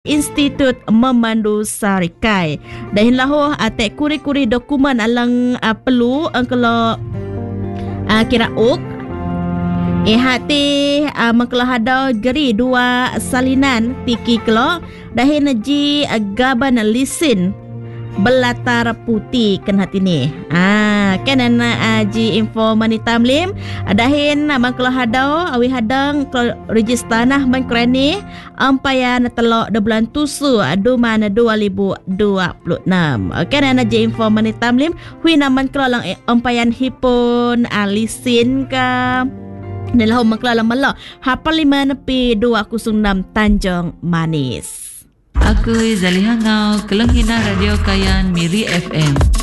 Institut Memandu Sarikai. Dahin laho atek kuri-kuri dokumen alang perlu kalau kira uk hati mengkelah hadau geri dua salinan tiki kelo dahin ji gaban lisin belatar putih kan hati ni kan ji info manitam lim dahin mengkelah hadau awi hadang register tanah mengkreni ampayan telok de bulan tusu duman 2026 kan ji info manitam lim hui naman kelang ampayan hipon alisin ka Nelah mengkelah malah hafal 5 nepi 206 Tanjung Manis. Aku Zaliha Ngau, Kelenghina Radio Kayan Miri FM.